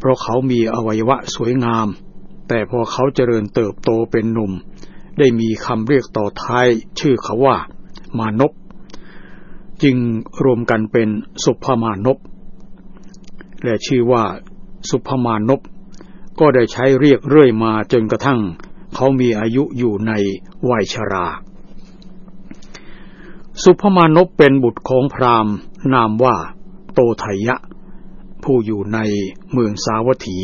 ราะเขามีอวัยวะสวยงามแต่พอเขาเจริญเติบโตเป็นหนุ่มได้มีคำเรียกต่อท้ายชื่อเขาว่ามานพจึงรวมกันเป็นสุภมานพและชื่อว่าสุภมานพก็ได้ใช้เรียกเรื่อยมาจนกระทั่งเขามีอายุอยู่ในวัยชราสุภมานพเป็นบุตรของพราหมณ์นามว่าโตไทยะผู้อยู่ในเมืองสาวัตถี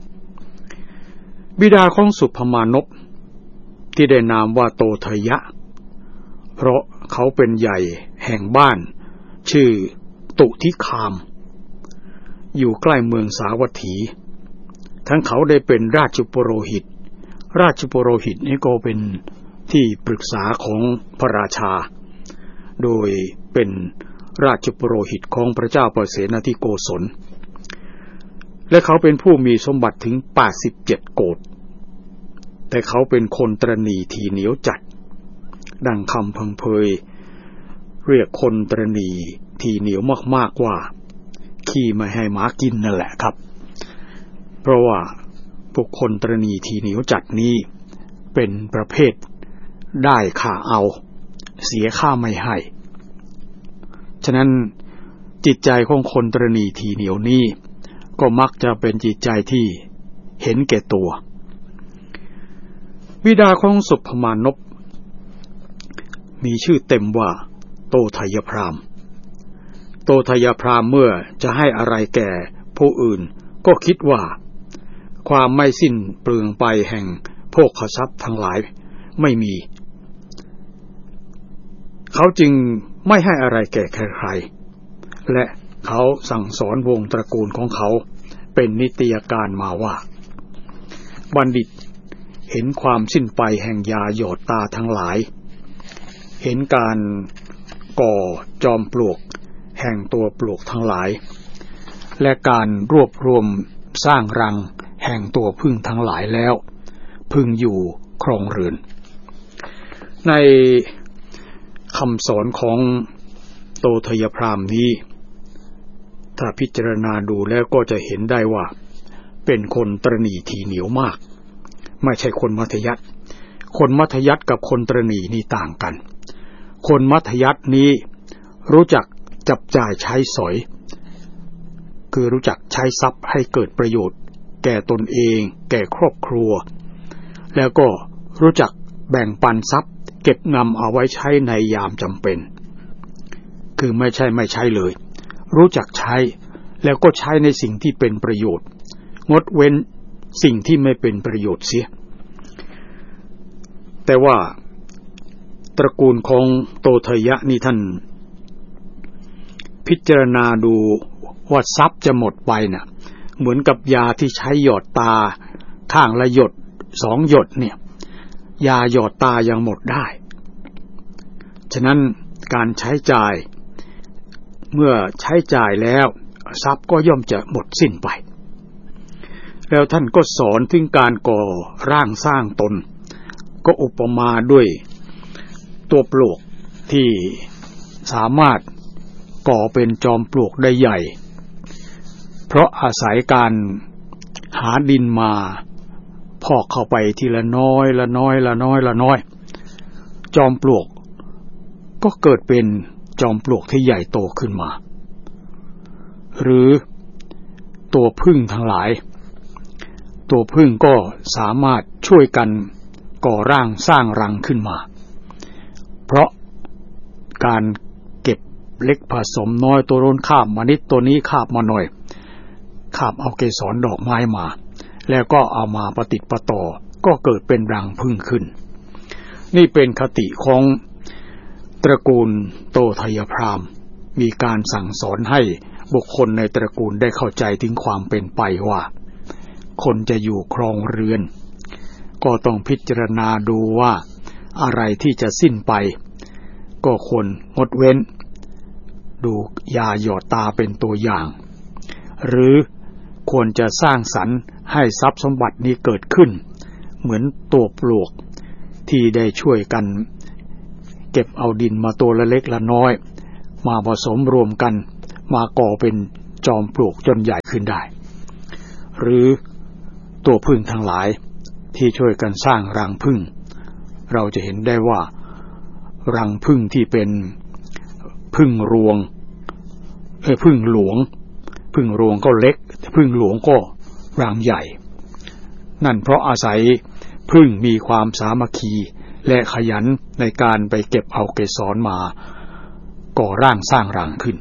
บิดาของสุภมานพที่ได้นามว่าโตไทยะเพราะเขาเป็นใหญ่แห่งบ้านชื่อตุทิคามอยู่ใกล้เมืองสาวัตถีทั้งเขาได้เป็นราชปุโรหิตนี่ก็เป็นที่ปรึกษาของพระราชาโดยเป็นราชปุโรหิตของพระเจ้าประเสนทิโกศลและเขาเป็นผู้มีสมบัติถึง87โกฏแต่เขาเป็นคนตระหนี่ทีเหนียวจัดดังคำพังเพยเรียกคนตระหนี่ทีเหนียวมากๆว่าขี้ไม่ให้หมากินนั่นแหละครับเพราะว่าพวกคนตระหนี่ทีเหนียวจัดนี้เป็นประเภทได้ค่าเอาเสียค่าไม่ให้ฉะนั้นจิตใจของคนตระหนี่ทีเหนียวนี้ก็มักจะเป็นจิตใจที่เห็นแก่ตัวบิดาของสุภมานพมีชื่อเต็มว่าโตไทยพราหมณ์โตไทยพราหมณ์เมื่อจะให้อะไรแก่ผู้อื่นก็คิดว่าความไม่สิ้นเปลืองไปแห่งโภคทรัพย์ทั้งหลายไม่มีเขาจึงไม่ให้อะไรแก่ใครๆและเขาสั่งสอนวงตระกูลของเขาเป็นนิตยการมาว่าบัณฑิตเห็นความสิ้นไปแห่งยาหยอดตาทั้งหลายเห็นการก่อจอมปลวกแห่งตัวปลวกทั้งหลายและการรวบรวมสร้างรังแห่งตัวผึ้งทั้งหลายแล้วผึ้งอยู่ครองเรือนในคำสอนของโตไทยพราหมณ์นี้ถ้าพิจารณาดูแล้วก็จะเห็นได้ว่าเป็นคนตระหนี่ทีเหนียวมากไม่ใช่คนมัธยัสถ์คนมัธยัสถ์กับคนตระหนี่นี่ต่างกันคนมัธยัสถ์นี้รู้จักจับจ่ายใช้สอยคือรู้จักใช้ทรัพย์ให้เกิดประโยชน์แก่ตนเองแก่ครอบครัวแล้วก็รู้จักแบ่งปันทรัพย์เก็บงำเอาไว้ใช้ในยามจำเป็นคือไม่ใช่เลยรู้จักใช้แล้วก็ใช้ในสิ่งที่เป็นประโยชน์งดเว้นสิ่งที่ไม่เป็นประโยชน์เสียแต่ว่าตระกูลของโตไทยะนี่ท่านพิจารณาดูว่าทรัพย์จะหมดไปน่ะเหมือนกับยาที่ใช้หยอดตาข้างละหยด2หยดเนี่ยยาหยอดตายังหมดได้ฉะนั้นการใช้จ่ายเมื่อใช้จ่ายแล้วทรัพย์ก็ย่อมจะหมดสิ้นไปแล้วท่านก็สอนถึงการก่อร่างสร้างตนก็อุปมาด้วยตัวปลวกที่สามารถก่อเป็นจอมปลวกได้ใหญ่เพราะอาศัยการหาดินมาพอกเข้าไปทีละน้อยจอมปลวกก็เกิดเป็นจอมปลวกที่ใหญ่โตขึ้นมาหรือตัวผึ้งทั้งหลายตัวผึ้งก็สามารถช่วยกันก่อร่างสร้างรังขึ้นมาเพราะการเก็บเล็กผสมน้อยตัวโน้นคาบมานิดตัวนี้คาบมาหน่อยคาบเอาเกสรดอกไม้มาแล้วก็เอามาประติดประต่อก็เกิดเป็นรังผึ้งขึ้นนี่เป็นคติของตระกูลโตไทยพราหมณ์มีการสั่งสอนให้บุคคลในตระกูลได้เข้าใจถึงความเป็นไปว่าคนจะอยู่ครองเรือนก็ต้องพิจารณาดูว่าอะไรที่จะสิ้นไปก็ควรงดเว้นดูยาหยอดตาเป็นตัวอย่างหรือควรจะสร้างสรรค์ให้ทรัพย์สมบัตินี้เกิดขึ้นเหมือนตัวปลวกที่ได้ช่วยกันเก็บเอาดินมาตัวละเล็กละน้อยมาผสมรวมกันมาก่อเป็นจอมปลวกจนใหญ่ขึ้นได้หรือตัวผึ้งทั้งหลายที่ช่วยกันสร้างรังผึ้งเราจะเห็นได้ว่ารังผึ้งที่เป็นผึ้งรวงผึ้งหลวงผึ้งรวงก็เล็กผึ้งหลวงก็รังใหญ่นั่นเพราะอาศัยผึ้งมีความสามัคคีและขยันในการไปเก็บเอาเกสรมาก่อร่างสร้างรังขึ้น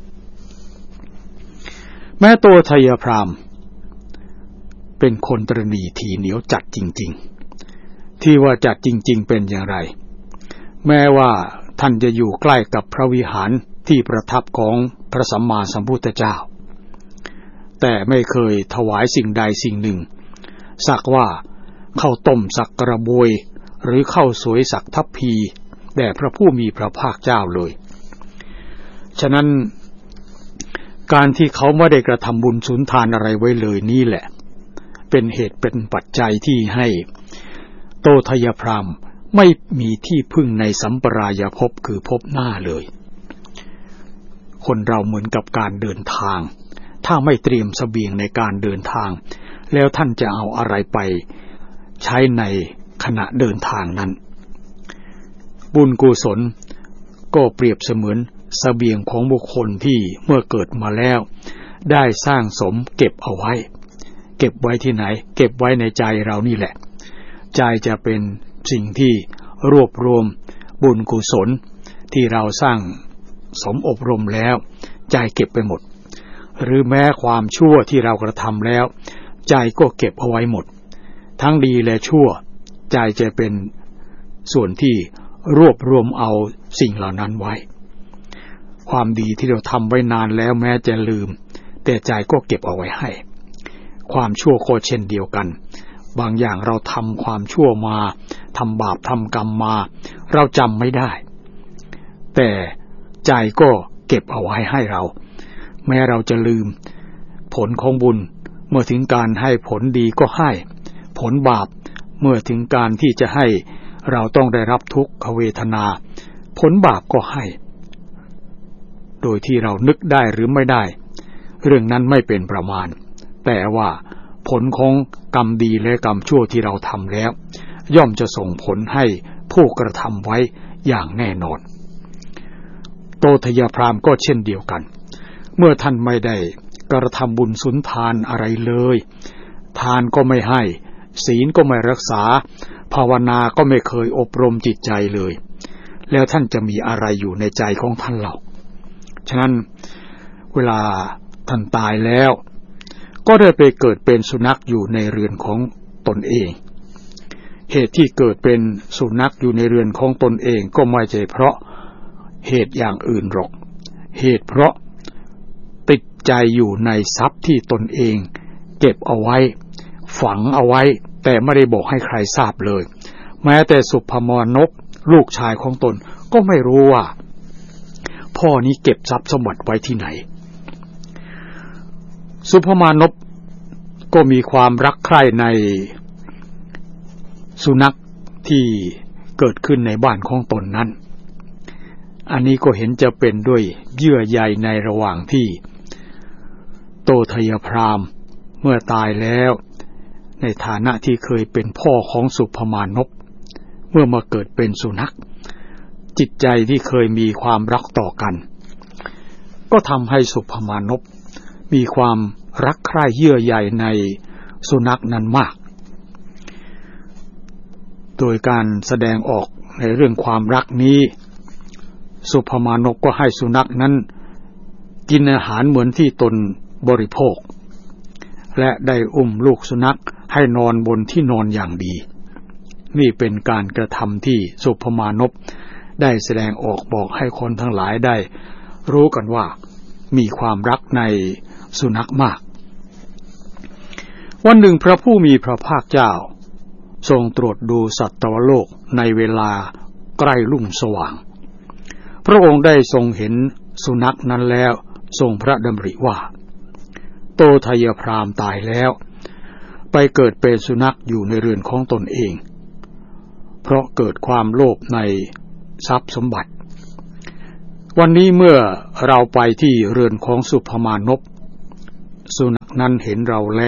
แม้ตัวไทยพราหมณ์เป็นคนตระหนี่ถี่เหนียวจัดจริงๆที่ว่าจัดจริงๆเป็นอย่างไรแม้ว่าท่านจะอยู่ใกล้กับพระวิหารที่ประทับของพระสัมมาสัมพุทธเจ้าแต่ไม่เคยถวายสิ่งใดสิ่งหนึ่งสักว่าข้าวต้มสักกระบวยหรือข้าวสวยสักทัพพีแด่พระผู้มีพระภาคเจ้าเลยฉะนั้นการที่เขาไม่ได้กระทำบุญสุนทานอะไรไว้เลยนี่แหละเป็นเหตุเป็นปัจจัยที่ให้โตทยพราหมณ์ไม่มีที่พึ่งในสัมปรายภพคือภพหน้าเลยคนเราเหมือนกับการเดินทางถ้าไม่เตรียมเสบียงในการเดินทางแล้วท่านจะเอาอะไรไปใช้ในขณะเดินทางนั้นบุญกุศลก็เปรียบเสมือนเสบียงของบุคคลที่เมื่อเกิดมาแล้วได้สร้างสมเก็บเอาไว้เก็บไว้ที่ไหนเก็บไว้ในใจเรานี่แหละใจจะเป็นสิ่งที่รวบรวมบุญกุศลที่เราสร้างสมอบรมแล้วใจเก็บไปหมดหรือแม้ความชั่วที่เรากระทำแล้วใจก็เก็บเอาไว้หมดทั้งดีและชั่วใจจะเป็นส่วนที่รวบรวมเอาสิ่งเหล่านั้นไว้ความดีที่เราทำไว้นานแล้วแม้จะลืมแต่ใจก็เก็บเอาไว้ให้ความชั่วก็เช่นเดียวกันบางอย่างเราทำความชั่วมาทำบาปทำกรรมมาเราจำไม่ได้แต่ใจก็เก็บเอาไว้ให้เราแม้เราจะลืมผลของบุญเมื่อถึงการให้ผลดีก็ให้ผลบาปเมื่อถึงการที่จะให้เราต้องได้รับทุกขเวทนาผลบาปก็ให้โดยที่เรานึกได้หรือไม่ได้เรื่องนั้นไม่เป็นประมาณแต่ว่าผลของกรรมดีและกรรมชั่วที่เราทำแล้วย่อมจะส่งผลให้ผู้กระทำไว้อย่างแน่นอนโตทยพราหมณ์ก็เช่นเดียวกันเมื่อท่านไม่ได้กระทำบุญสุนทานอะไรเลยทานก็ไม่ให้ศีลก็ไม่รักษาภาวนาก็ไม่เคยอบรมจิตใจเลยแล้วท่านจะมีอะไรอยู่ในใจของท่านเล่าฉะนั้นเวลาท่านตายแล้วก็ได้ไปเกิดเป็นสุนัขอยู่ในเรือนของตนเองเหตุที่เกิดเป็นสุนัขอยู่ในเรือนของตนเองก็ไม่ใช่เพราะเหตุอย่างอื่นหรอกเหตุเพราะติดใจอยู่ในทรัพย์ที่ตนเองเก็บเอาไว้ฝังเอาไว้แต่ไม่ได้บอกให้ใครทราบเลยแม้แต่สุภมานพลูกชายของตนก็ไม่รู้ว่าพ่อนี้เก็บทรัพย์สมบัติไว้ที่ไหนสุภมานพก็มีความรักใคร่ในสุนัขที่เกิดขึ้นในบ้านของตนนั้นอันนี้ก็เห็นจะเป็นด้วยเยื่อใยในระหว่างที่โตทยพราหมณ์เมื่อตายแล้วในฐานะที่เคยเป็นพ่อของสุภมานพเมื่อมาเกิดเป็นสุนัขจิตใจที่เคยมีความรักต่อกันก็ทำให้สุภมานพมีความรักใคร่เยื่อใยในสุนัขนั้นมากโดยการแสดงออกในเรื่องความรักนี้สุภมานพก็ให้สุนัขนั้นกินอาหารเหมือนที่ตนบริโภคและได้อุ้มลูกสุนัขให้นอนบนที่นอนอย่างดีนี่เป็นการกระทำที่สุภมานพได้แสดงออกบอกให้คนทั้งหลายได้รู้กันว่ามีความรักในสุนัขมากวันหนึ่งพระผู้มีพระภาคเจ้าทรงตรวจดูสัตวโลกในเวลาใกล้รุ่งสว่างพระองค์ได้ทรงเห็นสุนัขนั้นแล้วทรงพระดำริว่าโตทยพราหมณ์ตายแล้วไปเกิดเป็นสุนัขอยู่ในเรือนของตนเองเพราะเกิดความโลภในทรัพย์สมบัติวันนี้เมื่อเราไปที่เรือนของสุภมานพสุนัขนั้นเห็นเราแล้ว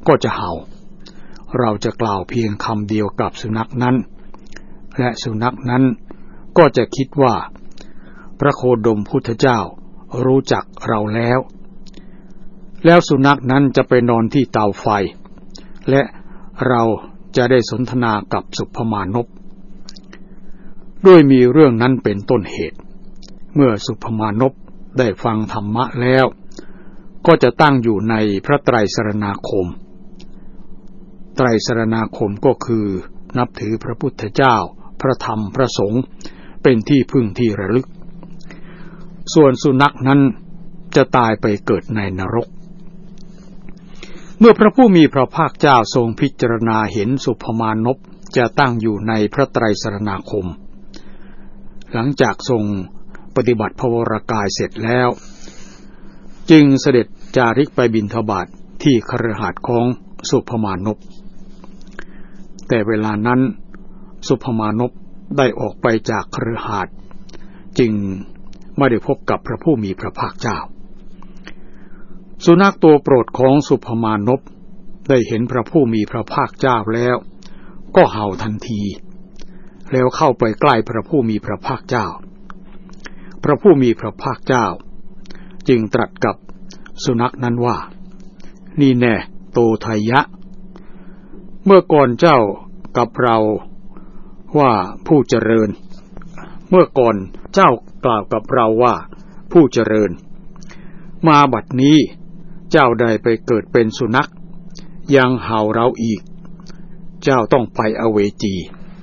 ก็จะเห่าเราจะกล่าวเพียงคำเดียวกับสุนัขนั้นและสุนัขนั้นก็จะคิดว่าพระโคดมพุทธเจ้ารู้จักเราแล้วสุนัขนั้นจะไปนอนที่เตาไฟและเราจะได้สนทนากับสุภมานพด้วยมีเรื่องนั้นเป็นต้นเหตุเมื่อสุภมานพได้ฟังธรรมะแล้วก็จะตั้งอยู่ในพระไตรสรณาคมไตรสรณาคมก็คือนับถือพระพุทธเจ้าพระธรรมพระสงฆ์เป็นที่พึ่งที่ระลึกส่วนสุนัขนั้นจะตายไปเกิดในนรกเมื่อพระผู้มีพระภาคเจ้าทรงพิจารณาเห็นสุภมานพจะตั้งอยู่ในพระไตรสรณาคมหลังจากทรงปฏิบัติพระวรกายเสร็จแล้วจึงเสด็จจาริกไปบิณฑบาตที่คฤหาสน์ของสุภมานพแต่เวลานั้นสุภมานพได้ออกไปจากคฤหาสน์จึงไม่ได้พบกับพระผู้มีพระภาคเจ้าสุนัขตัวโปรดของสุภมานพได้เห็นพระผู้มีพระภาคเจ้าแล้วก็เห่าทันทีแล้วเข้าไปใกล้พระผู้มีพระภาคเจ้าพระผู้มีพระภาคเจ้าจึงตรัสกับสุนัขนั้นว่านี่แน่โตทัยยะเมื่อก่อนเจ้ากับเราว่าผู้เจริญเมื่อก่อนเจ้ากล่าวกับเราว่าผู้เจริญมาบัดนี้เจ้าได้ไปเกิดเป็นสุนัขยังเห่าเราอีกเจ้าต้องไปอเวจี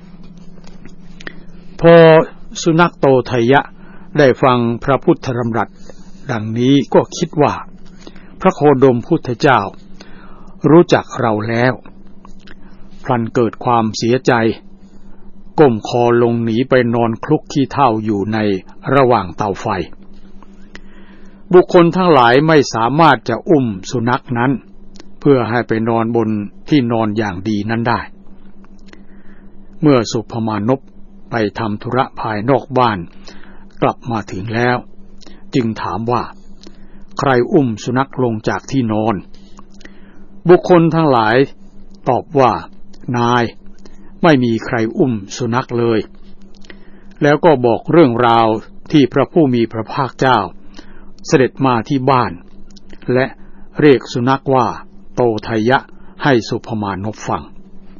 พอสุนัขโตทัยยะได้ฟังพระพุทธดำรัสดังนี้ก็คิดว่าพระโคดมพุทธเจ้ารู้จักเราแล้วพลันเกิดความเสียใจก้มคอลงหนีไปนอนคลุกขี้เถ้าอยู่ในระหว่างเตาไฟบุคคลทั้งหลายไม่สามารถจะอุ้มสุนัขนั้นเพื่อให้ไปนอนบนที่นอนอย่างดีนั้นได้เมื่อสุภมานพไปทำธุระภายนอกบ้านกลับมาถึงแล้วจึงถามว่าใครอุ้มสุนัขลงจากที่นอนบุคคลทั้งหลายตอบว่านายไม่มีใครอุ้มสุนัขเลยแล้วก็บอกเรื่องราวที่พระผู้มีพระภาคเจ้าเสด็จมาที่บ้านและเรียกสุนัขว่าโตทัยยะให้สุภมานพฟัง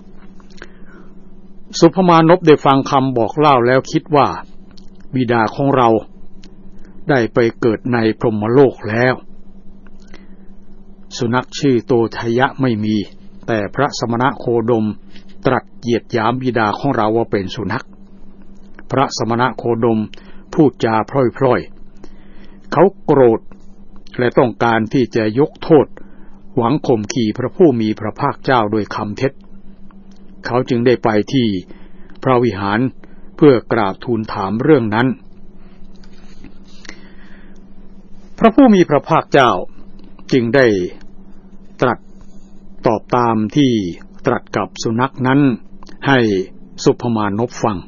สุภมานพได้ฟังคำบอกเล่าแล้วคิดว่าบิดาของเราได้ไปเกิดในพรหมโลกแล้วสุนัขชื่อโตทัยยะไม่มีแต่พระสมณโคดมตรัสเหยียดหยามบิดาของเราว่าเป็นสุนัขพระสมณโคดมพูดจาพล่อยๆเขาโกรธและต้องการที่จะยกโทษหวังข่มขี่พระผู้มีพระภาคเจ้าโดยคำเท็จเขาจึงได้ไปที่พระวิหารเพื่อกราบทูลถามเรื่องนั้นพระผู้มีพระภาคเจ้าจึงได้ตรัสตอบตามที่ตรัสกับสุนัขนั้นให้สุภมานพฟัง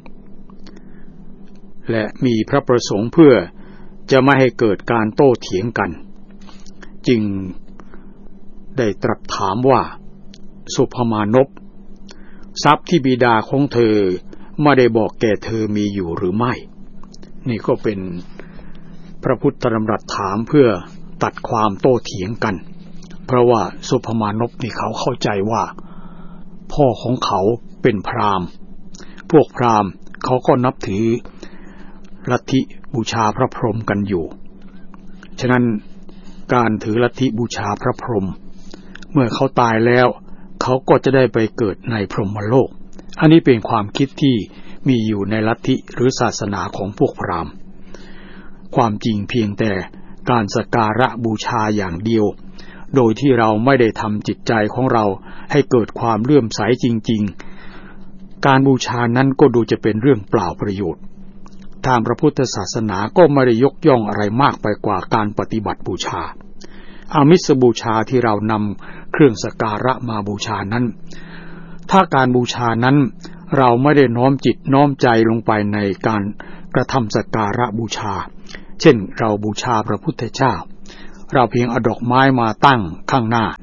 และมีพระประสงค์เพื่อจะไม่ให้เกิดการโต้เถียงกันจึงได้ตรัสถามว่าสุภมานพทรัพย์ที่บิดาของเธอไม่ได้บอกแก่เธอมีอยู่หรือไม่นี่ก็เป็นพระพุทธดำรัสถามเพื่อตัดความโต้เถียงกันเพราะว่าสุภมานพนี่เขาเข้าใจว่าพ่อของเขาเป็นพราหมณ์พวกพราหมณ์เขาก็นับถือลัทธิบูชาพระพรหมกันอยู่ฉะนั้นการถือลัทธิบูชาพระพรหมเมื่อเขาตายแล้วเขาก็จะได้ไปเกิดในพรหมโลกอันนี้เป็นความคิดที่มีอยู่ในลัทธิหรือศาสนาของพวกพราหมณ์ความจริงเพียงแต่การสักการะบูชาอย่างเดียวโดยที่เราไม่ได้ทำจิตใจของเราให้เกิดความเลื่อมใสจริงๆการบูชานั้นก็ดูจะเป็นเรื่องเปล่าประโยชน์ทางพระพุทธศาสนาก็ไม่ได้ยกย่องอะไรมากไปกว่าการปฏิบัติบูชาอามิสบูชาที่เรานำเครื่องสักการะมาบูชานั้นถ้าการบูชานั้นเราไม่ได้น้อมจิตน้อมใจลงไปในการกระทำสักการะบูชาเช่นเราบูชาพระพุทธเจ้าเราเพียงเอาดอกไม้มาตั้งข้างหน้า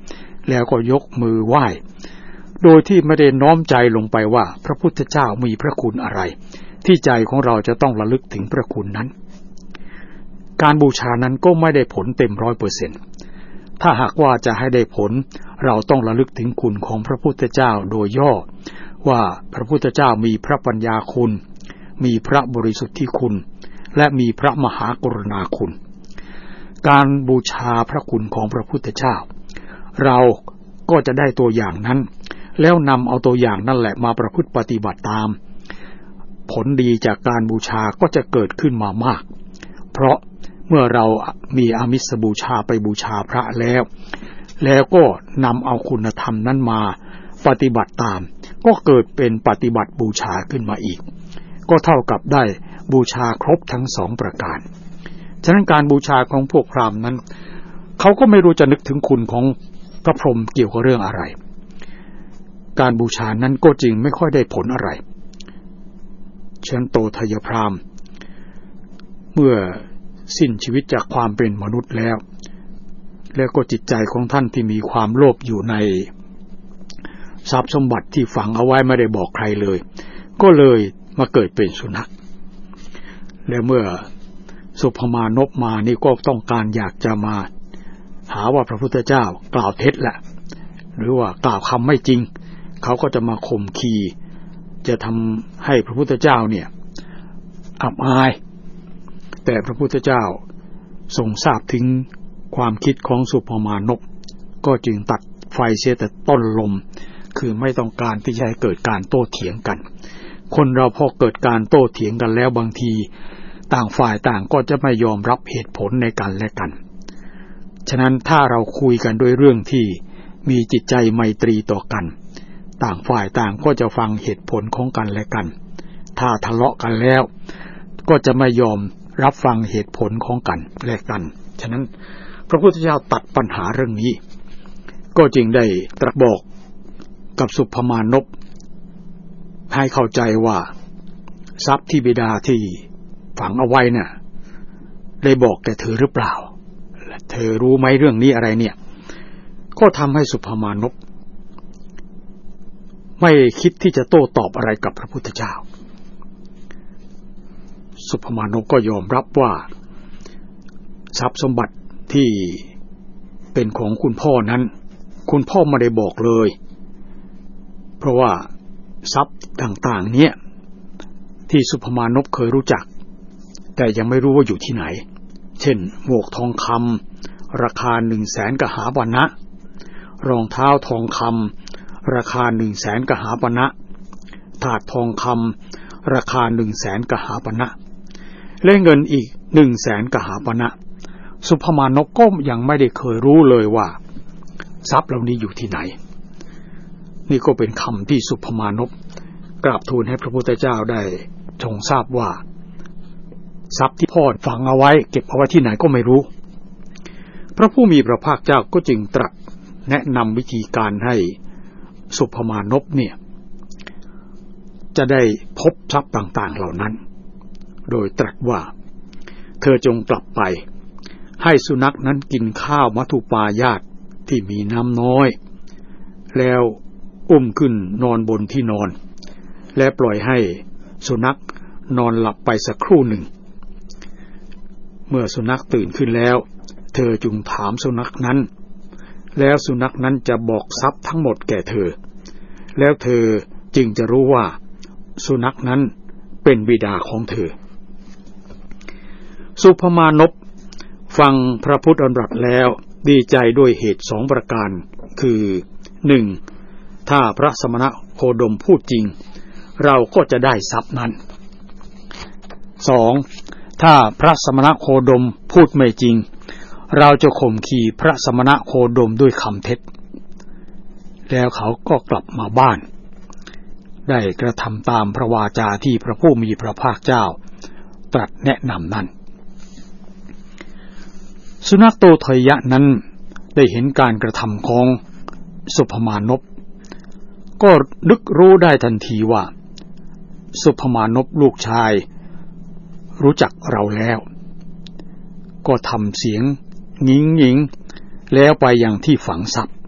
แล้วก็ยกมือไหว้โดยที่ไม่ได้น้อมใจลงไปว่าพระพุทธเจ้ามีพระคุณอะไรที่ใจของเราจะต้องระลึกถึงพระคุณนั้นการบูชานั้นก็ไม่ได้ผลเต็ม 100%ถ้าหากว่าจะให้ได้ผลเราต้องระลึกถึงคุณของพระพุทธเจ้าโดยย่อว่าพระพุทธเจ้ามีพระปัญญาคุณมีพระบริสุทธิคุณและมีพระมหากรุณาคุณการบูชาพระคุณของพระพุทธเจ้าเราก็จะได้ตัวอย่างนั้นแล้วนำเอาตัวอย่างนั่นแหละมาประพฤติปฏิบัติตามผลดีจากการบูชาก็จะเกิดขึ้นมามากเพราะเมื่อเรามีอามิสบูชาไปบูชาพระแล้วก็นำเอาคุณธรรมนั้นมาปฏิบัติตามก็เกิดเป็นปฏิบัติบูชาขึ้นมาอีกก็เท่ากับได้บูชาครบทั้งสองประการฉะนั้นการบูชาของพวกพราหมณ์นั้นเขาก็ไม่รู้จะนึกถึงคุณของพระพรหมเกี่ยวกับเรื่องอะไรการบูชานั้นก็จริงไม่ค่อยได้ผลอะไรฉะนั้นโตทยพราหมณ์เมื่อสิ้นชีวิตจากความเป็นมนุษย์แล้วก็จิตใจของท่านที่มีความโลภอยู่ในทรัพย์สมบัติที่ฝังเอาไว้ไม่ได้บอกใครเลยก็เลยมาเกิดเป็นสุนัขและเมื่อสุภมานพมานี่ก็ต้องการอยากจะมาหาว่าพระพุทธเจ้ากล่าวเท็จแหละหรือว่ากล่าวคำไม่จริงเขาก็จะมาข่มขีจะทำให้พระพุทธเจ้าเนี่ยอับอายแต่พระพุทธเจ้าทรงทราบถึงความคิดของสุภมานพก็จึงตัดไฟเสียแต่ต้นลมคือไม่ต้องการที่จะให้เกิดการโต้เถียงกันคนเราพอเกิดการโต้เถียงกันแล้วบางทีต่างฝ่ายต่างก็จะไม่ยอมรับเหตุผลในกันและกันฉะนั้นถ้าเราคุยกันด้วยเรื่องที่มีจิตใจไมตรีต่อกันต่างฝ่ายต่างก็จะฟังเหตุผลของกันและกันถ้าทะเลาะกันแล้วก็จะไม่ยอมรับฟังเหตุผลของกันและกันฉะนั้นพระพุทธเจ้าตัดปัญหาเรื่องนี้ก็จึงได้ตรัสบอกกับสุภมานพให้เข้าใจว่าทรัพย์ที่บิดาที่ฝังเอาไว้น่ะได้บอกแก่เธอหรือเปล่าเธอรู้ไหมเรื่องนี้อะไรเนี่ยก็ทำให้สุภมานพไม่คิดที่จะโต้ตอบอะไรกับพระพุทธเจ้าสุภมานพก็ยอมรับว่าทรัพย์สมบัติที่เป็นของคุณพ่อนั้นคุณพ่อไม่ได้บอกเลยเพราะว่าทรัพย์ต่างๆเนี่ยที่สุภมานพเคยรู้จักแต่ยังไม่รู้ว่าอยู่ที่ไหนเช่นหมวกทองคำราคา 100,000 กหาปณะรองเท้าทองคำราคา 100,000 กหาปณะถาดทองคำราคา 100,000 กหาปณะและเงินอีก 100,000 กหาปณะสุภมานพก็ยังไม่ได้เคยรู้เลยว่าทรัพย์เหล่านี้อยู่ที่ไหนนี่ก็เป็นคำที่สุภมานพกราบทูลให้พระพุทธเจ้าได้ทรงทราบว่าทรัพย์ที่พ่อฝังเอาไว้เก็บเอาไว้ที่ไหนก็ไม่รู้พระผู้มีพระภาคเจ้าก็จึงตรัสแนะนำวิธีการให้สุภมานพเนี่ยจะได้พบทรัพย์ต่างๆเหล่านั้นโดยตรัสว่าเธอจงกลับไปให้สุนัขนั้นกินข้าวมัทุปายาตที่มีน้ำน้อยแล้วอุ้มขึ้นนอนบนที่นอนและปล่อยให้สุนัขนอนหลับไปสักครู่หนึ่งเมื่อสุนัขตื่นขึ้นแล้วเธอจึงถามสุนัขนั้นแล้วสุนัขนั้นจะบอกทรัพย์ทั้งหมดแก่เธอแล้วเธอจึงจะรู้ว่าสุนัขนั้นเป็นบิดาของเธอสุภมานพฟังพระพุทธดำรัสแล้วดีใจด้วยเหตุ2ประการคือ 1. ถ้าพระสมณโคดมพูดจริงเราก็จะได้ทรัพย์นั้น 2. ถ้าพระสมณโคดมพูดไม่จริงเราจะข่มขีพระสมณโคดมด้วยคำเท็จแล้วเขาก็กลับมาบ้านได้กระทำตามพระวาจาที่พระผู้มีพระภาคเจ้าตรัสแนะนำนั้นสุนัขโตทยะนั้นได้เห็นการกระทำของสุภมานพก็นึกรู้ได้ทันทีว่าสุภมานพลูกชายรู้จักเราแล้วก็ทำเสียงงิ้งๆแล้วไปอย่างที่ฝังทรัพย์